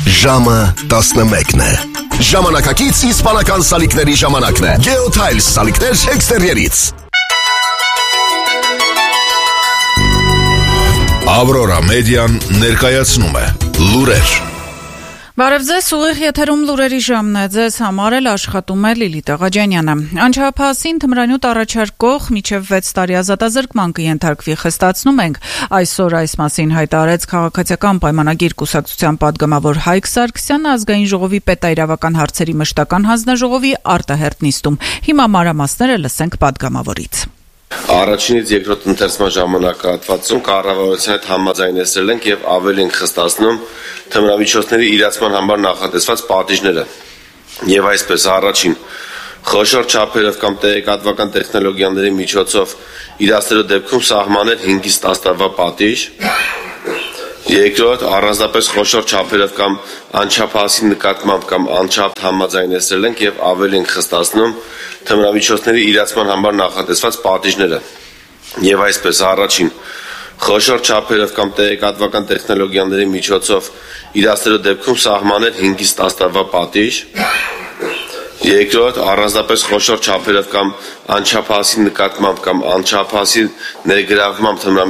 Ժամը 11 է։ Ժամանակակից իսպանական սալիկների ժամանակն է։ Geotiles սալիկներ էքստերիերից։ Aurora Median ներկայացնում է լուրեր։ Բարև ձեզ, ուղիղ եթերում լուրերի ժամն է, ձեզ համար էլ աշխատում է Լիլիթ Աղաջանյանը։ Անչափահասին թմրանյութ առաջարկող մինչև 6 տարի ազատազրկման կենթարկվի, խստացնում ենք։ Այսօր այս մասին հայտարարեց քաղաքացիական պայմանագիր կուսակցության պատգամավոր Հայկ Սարգսյանը ազգային ժողովի պետաիրավական հարցերի մշտական հանձնաժողովի արտահերթ նիստում։ Հիմա մանրամասները լսենք պատգամավորից։ Առաջինից երկրորդ ընթերցման ժամանակահատվածում կառավարության հետ համաձայնեցրել ենք եւ ավելի ենք խստացնում թմրամիջոցների իրացման համար նախատեսված պատիժները։ Եվ այսպես առաջին խոշոր չափերով կամ տեղեկատվական տեխնոլոգիաների միջոցով իրացնելու դեպքում սահմանել 5-ից 10 տարվա պատիժ։ Երկրորդ առանձնապես խոշոր չափերով կամ անչափահասի նկատմամբ կամ անչափ համաձայնեցրել ենք եւ ավելի ենք խստացնում թմրամիջոցների իրացման համար նախատեսված պատիժները։ Եվ այսպես առաջին խոշոր չափերով կամ տեղեկատվական տեխնոլոգիաների միջոցով իրացնելու դեպքում սահմանել 5-ից 10 տարվա պատիժ։ Երկրորդ առանձնապես խոշոր չափերով կամ անչափահասի նկատմամբ կամ անչափահասի ներգրավմամբ